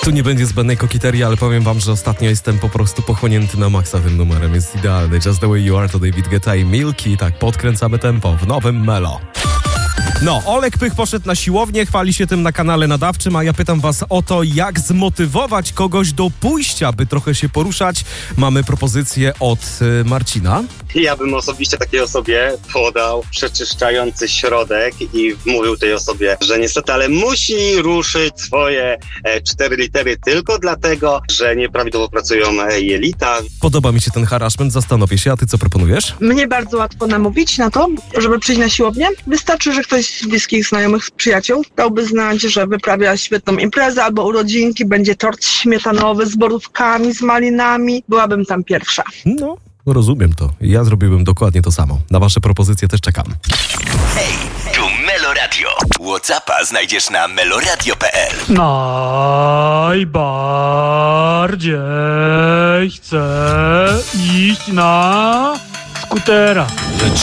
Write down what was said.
Tu nie będzie zbędnej kokiterii, ale powiem wam, że ostatnio jestem po prostu pochłonięty na maksa tym numerem. Jest idealny. Just the way you are to David Guetta i Milky. Tak, podkręcamy tempo w nowym Melo. No, Olek Pych poszedł na siłownię, chwali się tym na kanale nadawczym, a ja pytam was o to, jak zmotywować kogoś do pójścia, by trochę się poruszać. Mamy propozycję od Marcina. Ja bym osobiście takiej osobie podał przeczyszczający środek i mówił tej osobie, że niestety, ale musi ruszyć swoje 4 litery tylko dlatego, że nieprawidłowo pracują jelita. Podoba mi się ten harassment, zastanowię się, a ty co proponujesz? Mnie bardzo łatwo namówić na to, żeby przyjść na siłownię. Wystarczy, że ktoś z bliskich znajomych, przyjaciół dałby znać, że wyprawia świetną imprezę albo urodzinki, będzie tort śmietanowy z borówkami, z malinami. Byłabym tam pierwsza. No, rozumiem to. Ja zrobiłbym dokładnie to samo. Na wasze propozycje też czekam. Hej, tu Melo Radio. WhatsAppa znajdziesz na meloradio.pl. Najbardziej chcę iść na skutera. Lecz